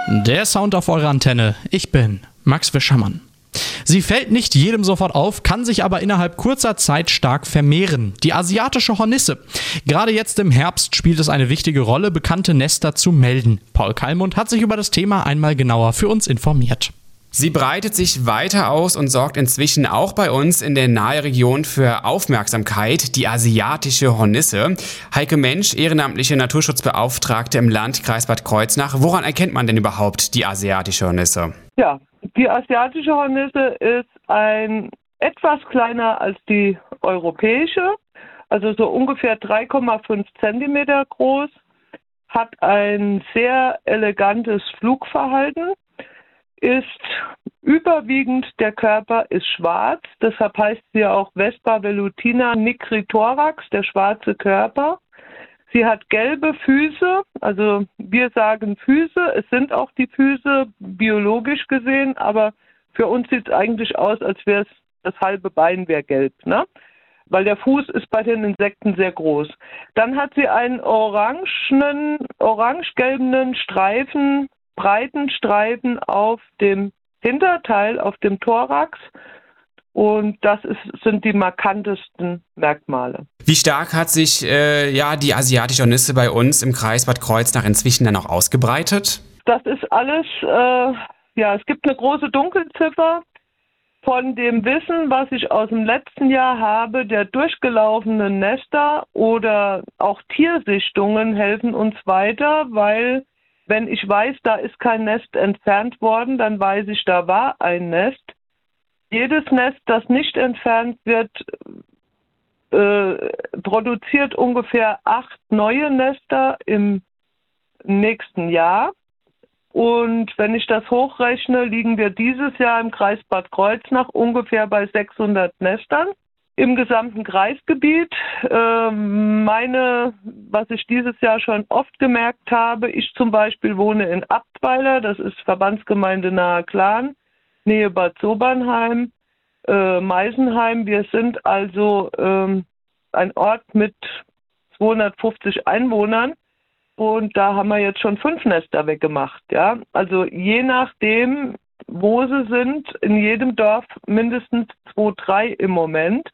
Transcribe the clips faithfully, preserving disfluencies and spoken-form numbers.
Der Sound auf eurer Antenne. Ich bin Max Wischermann. Sie fällt nicht jedem sofort auf, kann sich aber innerhalb kurzer Zeit stark vermehren. Die asiatische Hornisse. Gerade jetzt im Herbst spielt es eine wichtige Rolle, bekannte Nester zu melden. Paul Kallmund hat sich über das Thema einmal genauer für uns informiert. Sie breitet sich weiter aus und sorgt inzwischen auch bei uns in der Nahregion für Aufmerksamkeit, die asiatische Hornisse. Heike Mensch, ehrenamtliche Naturschutzbeauftragte im Landkreis Bad Kreuznach. Woran erkennt man denn überhaupt die asiatische Hornisse? Ja, die asiatische Hornisse ist ein etwas kleiner als die europäische, also so ungefähr drei Komma fünf Zentimeter groß, hat ein sehr elegantes Flugverhalten, ist überwiegend, der Körper ist schwarz, deshalb heißt sie auch Vespa velutina nigrithorax, der schwarze Körper. Sie hat gelbe Füße, also wir sagen Füße, es sind auch die Füße biologisch gesehen, aber für uns sieht es eigentlich aus, als wäre es das halbe Bein wäre gelb, ne? Weil der Fuß ist bei den Insekten sehr groß. Dann hat sie einen orangenen, orange-gelben Streifen, breiten Streifen auf dem Hinterteil, auf dem Thorax. Und das ist, sind die markantesten Merkmale. Wie stark hat sich äh, ja, die asiatische Hornisse bei uns im Kreis Bad Kreuznach inzwischen dann auch ausgebreitet? Das ist alles, äh, ja, es gibt eine große Dunkelziffer von dem Wissen, was ich aus dem letzten Jahr habe, der durchgelaufenen Nester oder auch Tiersichtungen helfen uns weiter, weil wenn ich weiß, da ist kein Nest entfernt worden, dann weiß ich, da war ein Nest. Jedes Nest, das nicht entfernt wird, äh, produziert ungefähr acht neue Nester im nächsten Jahr. Und wenn ich das hochrechne, liegen wir dieses Jahr im Kreis Bad Kreuznach ungefähr bei sechshundert Nestern. Im gesamten Kreisgebiet, äh, meine, was ich dieses Jahr schon oft gemerkt habe, ich zum Beispiel wohne in Abtweiler, das ist Verbandsgemeinde Nahe Klan, Nähe Bad Sobernheim, äh, Meisenheim. Wir sind also ähm, ein Ort mit zweihundertfünfzig Einwohnern und da haben wir jetzt schon fünf Nester weggemacht. Ja? Also je nachdem, wo sie sind, in jedem Dorf mindestens zwei, drei im Moment.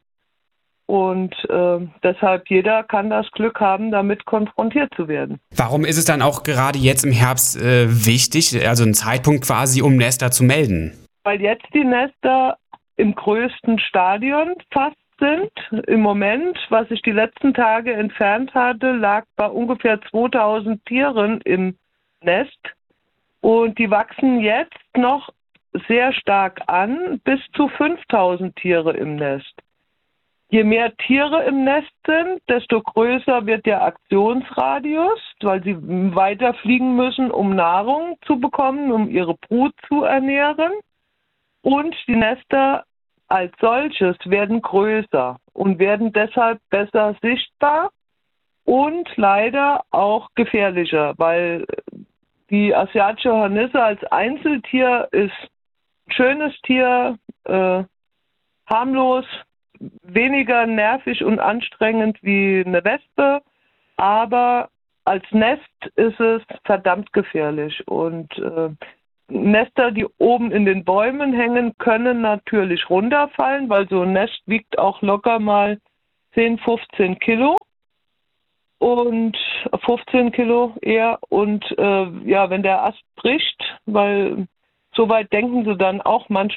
Und äh, deshalb jeder kann das Glück haben, damit konfrontiert zu werden. Warum ist es dann auch gerade jetzt im Herbst äh, wichtig, also ein Zeitpunkt quasi, um Nester zu melden? Weil jetzt die Nester im größten Stadion fast sind. Im Moment, was ich die letzten Tage entfernt hatte, lag bei ungefähr zweitausend Tieren im Nest. Und die wachsen jetzt noch sehr stark an, bis zu fünftausend Tiere im Nest. Je mehr Tiere im Nest sind, desto größer wird der Aktionsradius, weil sie weiter fliegen müssen, um Nahrung zu bekommen, um ihre Brut zu ernähren. Und die Nester als solches werden größer und werden deshalb besser sichtbar und leider auch gefährlicher, weil die asiatische Hornisse als Einzeltier ist ein schönes Tier, äh, harmlos, weniger nervig und anstrengend wie eine Wespe, aber als Nest ist es verdammt gefährlich. Und äh, Nester, die oben in den Bäumen hängen, können natürlich runterfallen, weil so ein Nest wiegt auch locker mal zehn, fünfzehn Kilo. Und fünfzehn Kilo eher. Und äh, ja, wenn der Ast bricht, weil so weit denken sie dann auch manchmal,